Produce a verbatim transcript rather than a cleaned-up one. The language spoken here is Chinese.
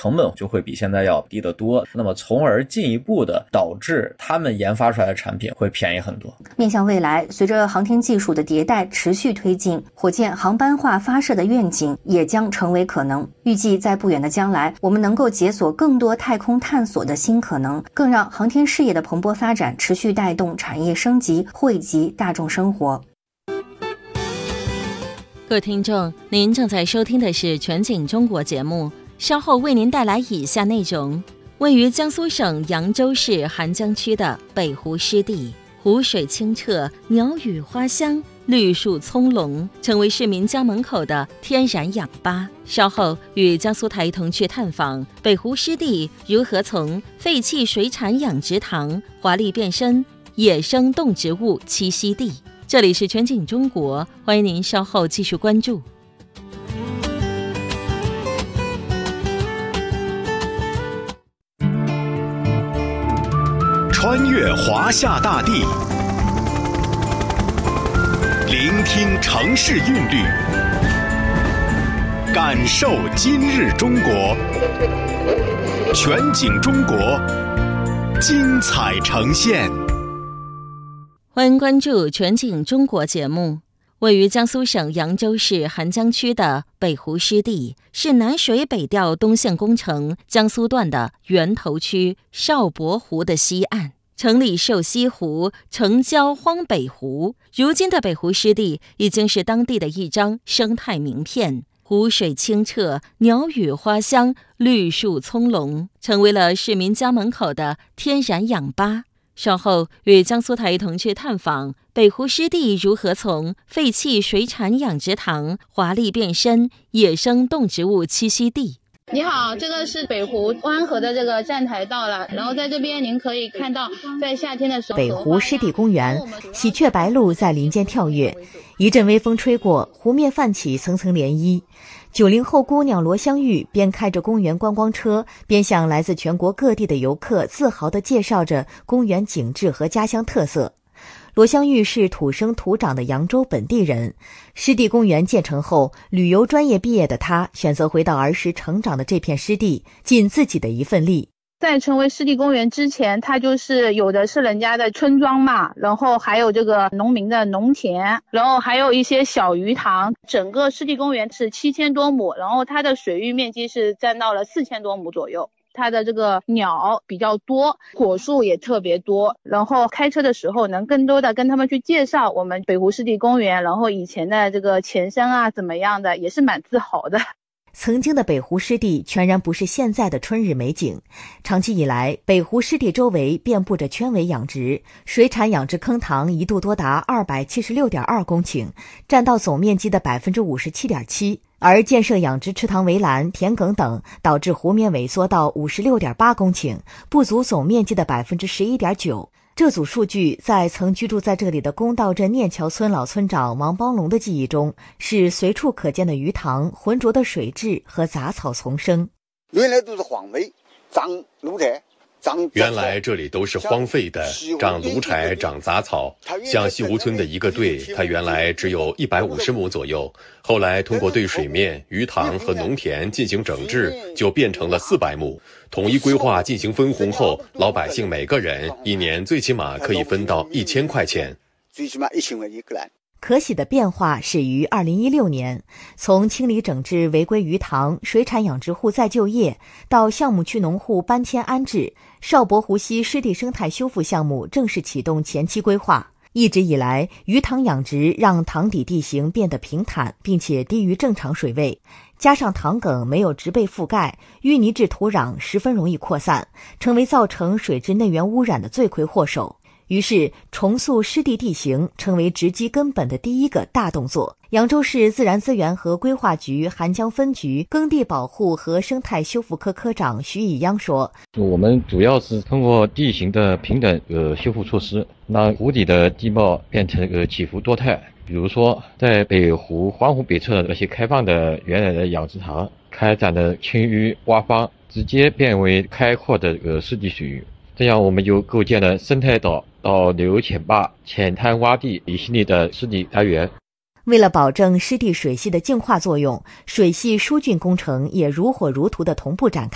成本就会比现在要低得多，那么从而进一步的导致他们研发出来的产品会便宜很多。 面向未来，随着航天技术的迭代持续推进，火箭航班化发射的愿景也将成为可能。预计在不远的将来，我们能够解锁更多太空探索的新可能，更让航天事业的蓬勃发展持续带动产业升级，惠及大众生活。 各位听众，您正在收听的是全景中国节目，稍后为您带来以下内容。位于江苏省扬州市邗江区的北湖湿地，湖水清澈，鸟语花香，绿树葱茏，成为市民家门口的天然氧吧。稍后与江苏台同去探访北湖湿地如何从废弃水产养殖塘华丽变身野生动植物栖息地。这里是全景中国，欢迎您稍后继续关注。 穿越华夏大地，聆听城市韵律，感受今日中国。全景中国，精彩呈现。 欢迎关注全景中国节目。位于江苏省扬州市邗江区的北湖湿地，是南水北调东线工程江苏段的源头区邵伯湖的西岸。城里受西湖，城郊荒北湖。如今的北湖湿地已经是当地的一张生态名片，湖水清澈，鸟语花香，绿树葱茏，成为了市民家门口的天然氧吧。稍后与江苏台同去探访北湖湿地如何从废弃水产养殖塘华丽变身野生动植物栖息地。 你好，这个是北湖湾河的这个站台到了，然后在这边您可以看到，在夏天的时候， 北湖湿地公园，喜鹊白鹭在林间跳跃，一阵微风吹过，湖面泛起层层涟漪。九零后姑娘罗香玉边开着公园观光车，边向来自全国各地的游客自豪地介绍着公园景致和家乡特色。罗香玉是土生土长的扬州本地人，湿地公园建成后，旅游专业毕业的她选择回到儿时成长的这片湿地，尽自己的一份力。 在成为湿地公园之前，它就是有的是人家的村庄嘛，然后还有这个农民的农田，然后还有一些小鱼塘。整个湿地公园是七千多亩，然后它的水域面积是占到了四千多亩左右。它的这个鸟比较多，果树也特别多，然后开车的时候能更多的跟他们去介绍我们北湖湿地公园，然后以前的这个前身啊怎么样的，也是蛮自豪的。 曾经的北湖湿地全然不是现在的春日美景，长期以来，北湖湿地周围遍布着圈围养殖，水产养殖坑塘一度多达二百七十六点二公顷，占到总面积的百分之五十七点七。而建设养殖池塘围栏、田埂等，导致湖面萎缩到五十六点八公顷，不足总面积的百分之十一点九。这组数据在曾居住在这里的公道镇念桥村老村长王邦龙的记忆中，是随处可见的鱼塘、浑浊的水质和杂草丛生。 原来都是荒废，长露台。 原来这里都是荒废的，长芦柴，长杂草。像西湖村的一个队，它原来只有一百五十亩左右，后来通过对水面、鱼塘和农田进行整治，就变成了四百亩。统一规划进行分红后，老百姓每个人一年最起码可以分到一千块钱。 最起码一千块一个人。 可喜的变化始于二零一六年，从清理整治违规鱼塘、水产养殖户再就业，到项目区农户搬迁安置，邵伯湖西湿地生态修复项目正式启动前期规划。一直以来，鱼塘养殖让塘底地形变得平坦，并且低于正常水位，加上塘埂没有植被覆盖，淤泥质土壤十分容易扩散，成为造成水质内源污染的罪魁祸首。于是重塑湿地地形成为直击根本的第一个大动作。扬州市自然资源和规划局邗江分局耕地保护和生态修复科科长徐以央说， 我们主要是通过地形的平等呃修复措施，让湖底的地貌变成呃起伏多态。比如说在北湖环湖北侧的那些开放的原来的养殖塘开展的清淤挖方，直接变为开阔的呃湿地水域。这样我们就构建了生态岛、导流浅坝、浅滩洼地一系列的湿地单元。 为了保证湿地水系的净化作用，水系疏浚工程也如火如荼地同步展开。